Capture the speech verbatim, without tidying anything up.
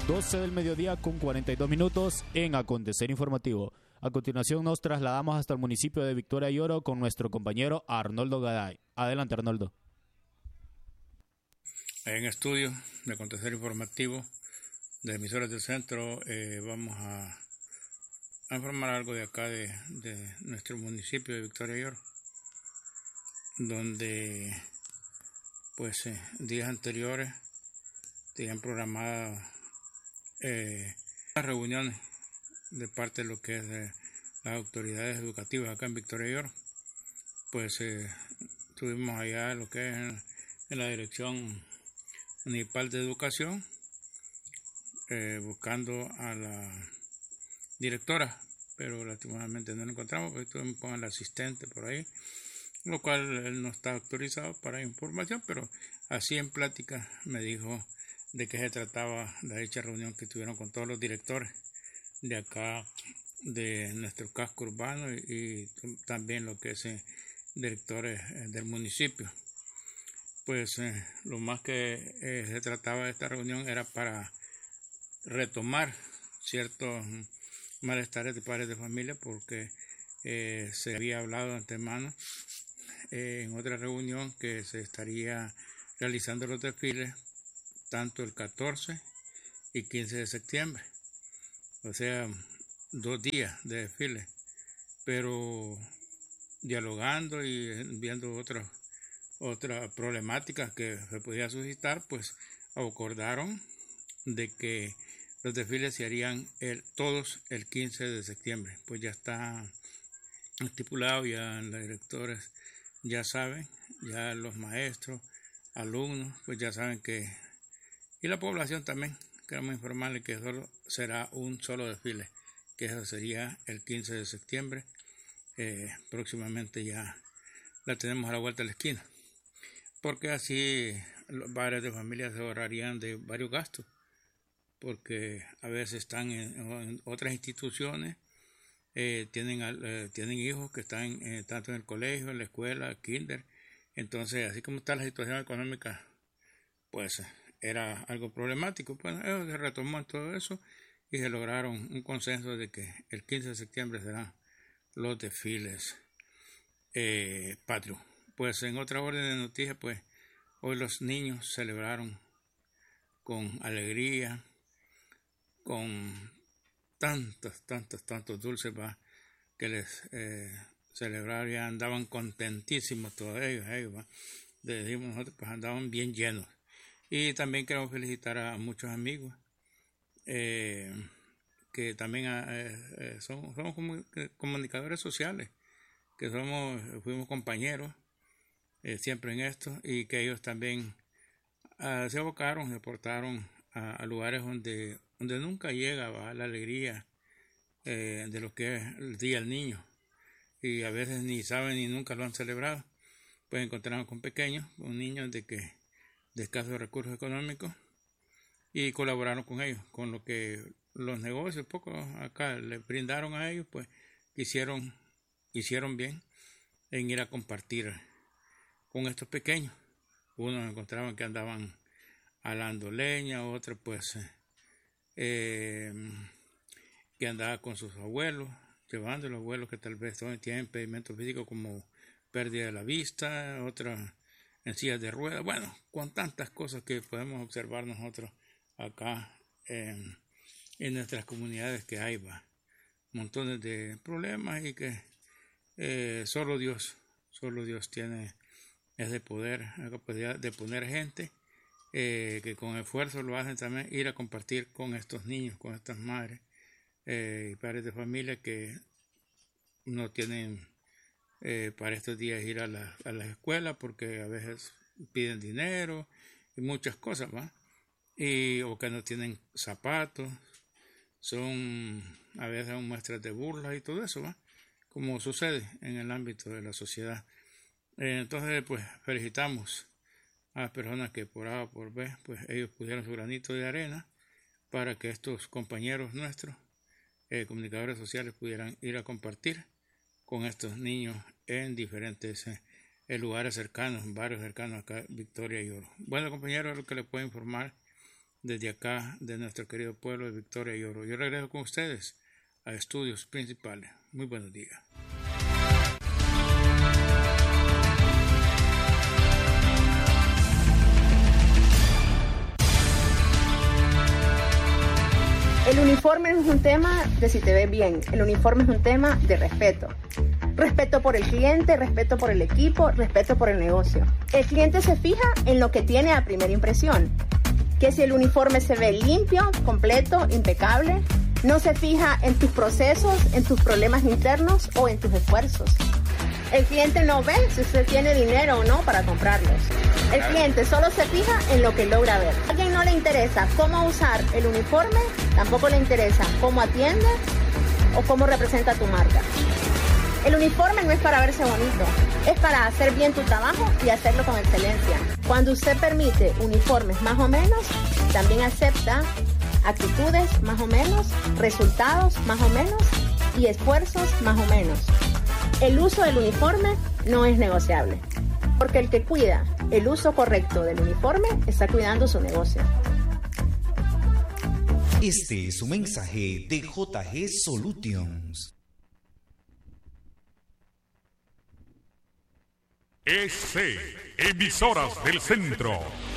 doce del mediodía con cuarenta y dos minutos en Acontecer Informativo. A continuación nos trasladamos hasta el municipio de Victoria y Oro con nuestro compañero Arnoldo Gaday. Adelante, Arnoldo. En estudio de Acontecer Informativo de Emisoras del Centro, eh, vamos a, a informar algo de acá de, de nuestro municipio de Victoria y Oro, donde pues eh, días anteriores tenían programadas eh, reuniones de parte de lo que es de las autoridades educativas acá en Victoria y Oro. Pues eh, estuvimos allá lo que es en, en la Dirección Municipal de Educación, eh, buscando a la directora, pero lastimosamente no la encontramos, porque estuvimos con el asistente por ahí, lo cual él no está autorizado para información, pero así en plática me dijo de qué se trataba de dicha reunión que tuvieron con todos los directores de acá, de nuestro casco urbano, y, y también lo que es eh, directores eh, del municipio. Pues eh, lo más que eh, se trataba de esta reunión era para retomar ciertos malestares de padres de familia, porque eh, se había hablado de antemano eh, en otra reunión que se estaría realizando los desfiles tanto el catorce y quince de septiembre, o sea, dos días de desfile, pero dialogando y viendo otras otras problemáticas que se podía suscitar, pues acordaron de que los desfiles se harían el, todos el quince de septiembre. Pues ya está estipulado, ya los directores ya saben, ya los maestros, alumnos, pues ya saben que, y la población también, queremos informarles que solo será un solo desfile, que eso sería el quince de septiembre. Eh, próximamente ya la tenemos a la vuelta de la esquina, porque así los padres de familia se ahorrarían de varios gastos, porque a veces están en, en otras instituciones, eh, tienen, eh, tienen hijos que están eh, tanto en el colegio, en la escuela, kinder. Entonces, así como está la situación económica, pues era algo problemático. Pues ellos se retomó en todo eso y se lograron un consenso de que el quince de septiembre serán los desfiles eh, patrios. Pues en otra orden de noticias, pues hoy los niños celebraron con alegría, con tantos, tantos, tantos dulces va, que les eh, celebraron, ya andaban contentísimos todos ellos, ellos va. Les dijimos nosotros, pues andaban bien llenos. Y también queremos felicitar a muchos amigos eh, que también eh, eh, son, somos comunicadores sociales, que somos, fuimos compañeros eh, siempre en esto, y que ellos también uh, se abocaron, se aportaron a, a lugares donde, donde nunca llega ¿va? La alegría eh, de lo que es el Día del Niño, y a veces ni saben ni nunca lo han celebrado. Pues encontramos con pequeños, con niños de que de escasos recursos económicos, y colaboraron con ellos, con lo que los negocios poco acá les brindaron a ellos, pues hicieron, hicieron bien en ir a compartir con estos pequeños. Unos encontraban que andaban alando leña, otros pues eh, que andaban con sus abuelos, llevando a los abuelos que tal vez tienen impedimentos físicos como pérdida de la vista, otros en sillas de ruedas, bueno, con tantas cosas que podemos observar nosotros acá en, en nuestras comunidades, que hay va, montones de problemas, y que eh, solo Dios, solo Dios tiene ese poder, la capacidad de poner gente eh, que con esfuerzo lo hacen también, ir a compartir con estos niños, con estas madres eh, y padres de familia que no tienen Eh, para estos días ir a la, a la escuela, porque a veces piden dinero y muchas cosas, ¿va? Y, o que no tienen zapatos, son a veces muestras de burla y todo eso, ¿va? Como sucede en el ámbito de la sociedad. Eh, entonces, pues felicitamos a las personas que por A o por B, pues ellos pusieron su granito de arena para que estos compañeros nuestros, eh, comunicadores sociales, pudieran ir a compartir con estos niños en diferentes eh, lugares cercanos, barrios cercanos acá, Victoria y Oro. Bueno, compañeros, lo que les puedo informar desde acá, de nuestro querido pueblo de Victoria y Oro. Yo regreso con ustedes a estudios principales. Muy buenos días. El uniforme no es un tema de si te ves bien, el uniforme es un tema de respeto. Respeto por el cliente, respeto por el equipo, respeto por el negocio. El cliente se fija en lo que tiene a primera impresión, que si el uniforme se ve limpio, completo, impecable, no se fija en tus procesos, en tus problemas internos o en tus esfuerzos. El cliente no ve si usted tiene dinero o no para comprarlos. El cliente solo se fija en lo que logra ver. A alguien no le interesa cómo usar el uniforme, tampoco le interesa cómo atiende o cómo representa tu marca. El uniforme no es para verse bonito, es para hacer bien tu trabajo y hacerlo con excelencia. Cuando usted permite uniformes más o menos, también acepta actitudes más o menos, resultados más o menos y esfuerzos más o menos. El uso del uniforme no es negociable, porque el que cuida el uso correcto del uniforme está cuidando su negocio. Este es un mensaje de J G Solutions. E C, Emisoras del Centro.